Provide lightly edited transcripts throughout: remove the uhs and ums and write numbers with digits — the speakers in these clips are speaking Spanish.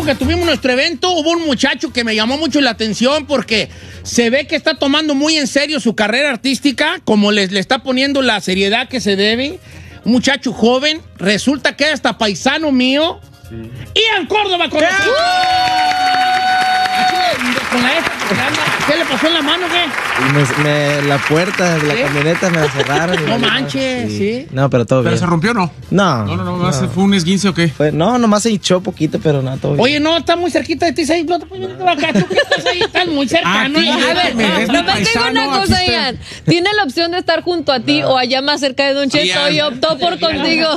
que tuvimos nuestro evento, hubo un muchacho que me llamó mucho la atención porque se ve que está tomando muy en serio su carrera artística, como le está poniendo la seriedad que se debe. Un muchacho joven, resulta que es hasta paisano mío. Sí. Ian Córdoba con nosotros. ¿Qué le pasó en la mano, qué? La puerta de la camioneta me la cerraron. No manches, sí. No, pero todo bien. ¿Pero se rompió o no? No. ¿Fue un esguince o qué? Nomás se hinchó poquito, pero no, todo bien. Oye, no, está muy cerquita de ti, ahí. ¿Tú qué estás ahí? Estás muy cercano. A ver, nomás tengo una cosa, Ian. Tiene la opción de estar junto a ti o allá más cerca de Don Cheto y optó por contigo.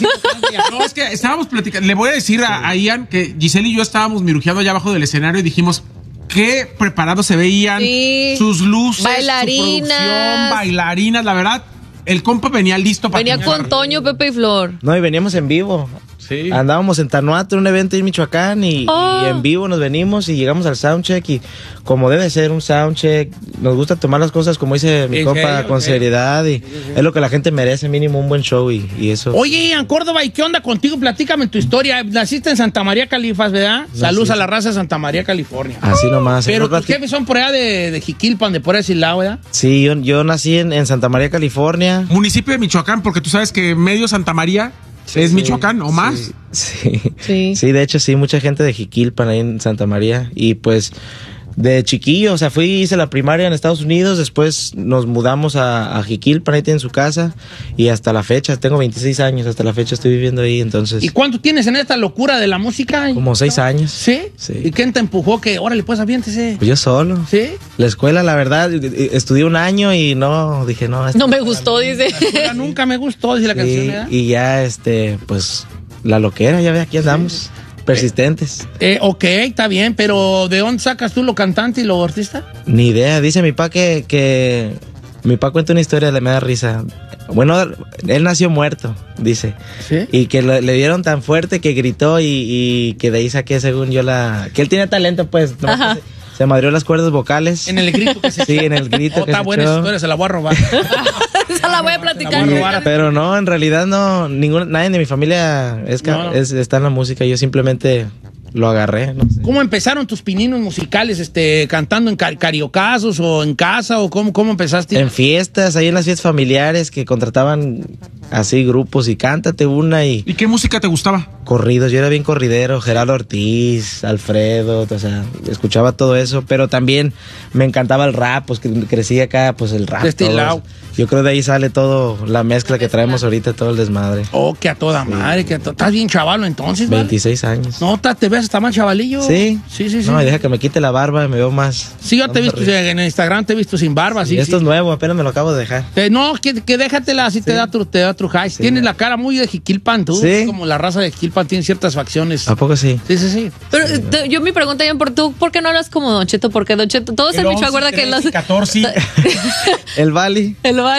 No, es que estábamos platicando. Le voy a decir a Ian que Giselle y yo estábamos mirujeando allá abajo del escenario y dijimos... Qué preparados se veían, sus luces, bailarinas. Su producción, bailarinas, la verdad, el compa venía listo para venía con Toño, Pepe y Flor. No, y veníamos en vivo. Sí. Andábamos en Tanuato, en un evento en Michoacán, y en vivo nos venimos y llegamos al soundcheck, y como debe ser un soundcheck, nos gusta tomar las cosas, como dice mi compa, con seriedad, y es lo que la gente merece, mínimo un buen show y eso. Oye, Ian Córdoba, ¿y qué onda contigo? Platícame tu historia. Naciste en Santa María, Califas, ¿verdad? Saludos a la raza de Santa María, California. Así nomás. Pero tus jefes son por allá de Jiquilpan, de por ese lado, ¿verdad? Sí, yo nací en Santa María, California. Municipio de Michoacán, porque tú sabes que medio Santa María es Michoacán o más. Sí, de hecho sí, mucha gente de Jiquilpan ahí en Santa María. Y pues de chiquillo, o sea, hice la primaria en Estados Unidos, después nos mudamos a Jiquilpan, ahí tienen su casa, y hasta la fecha, tengo 26 años, hasta la fecha estoy viviendo ahí, entonces. ¿Y cuánto tienes en esta locura de la música? Como 6 años. ¿Sí? ¿Y quién te empujó que, órale, pues aviéntese? Pues yo solo. ¿Sí? La escuela, la verdad, estudié un año y dije, no. No me gustó, dice. La escuela nunca me gustó, dice la canción, ¿verdad? Y ya, pues, la loquera, ya ve, aquí andamos. Persistentes. Ok, está bien, pero ¿de dónde sacas tú lo cantante y lo artista? Ni idea, dice mi papá que mi papá cuenta una historia, me da risa. Bueno, él nació muerto, dice. ¿Sí? Y que le dieron tan fuerte que gritó y que de ahí saqué, según yo, que él tiene talento, pues. Se madrió las cuerdas vocales. En el grito que se Sí, en el grito que está buena esa historia, se la voy a robar. Se la voy a platicar. Pero no, en realidad no, nadie de mi familia está en la música, yo simplemente lo agarré. No sé. ¿Cómo empezaron tus pininos musicales? ¿Cantando en cariocazos o en casa? ¿O cómo empezaste? En fiestas, ahí en las fiestas familiares que contrataban así grupos y cántate una y... ¿Y qué música te gustaba? Corridos, yo era bien corridero, Gerardo Ortiz, Alfredo, o sea, escuchaba todo eso, pero también me encantaba el rap, pues crecí acá, pues el rap. Yo creo de ahí sale todo, la mezcla que traemos ahorita, todo el desmadre. Oh, que a toda madre, ¿estás bien chavalo entonces, 26 años. No, te ves hasta más chavalillo. Sí. No, deja que me quite la barba y me veo más. Sí, yo te he visto en Instagram, te he visto sin barba, sí. Esto es nuevo, apenas me lo acabo de dejar. No, que déjatela, así te da tu high. Sí, tienes la cara muy de Jiquilpan, tú. Sí. Como la raza de Jiquilpan tiene ciertas facciones. ¿A poco sí? Sí. Pero yo mi pregunta, ¿por qué no hablas como Don Cheto? Porque Don Cheto, todos en Michoacán, acuerdan que los 14. El Bali.